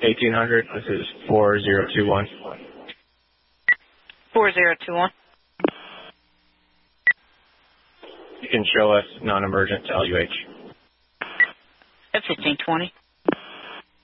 1800. This is 4021. 4021. You can show us non-emergent to LUH. F-1520.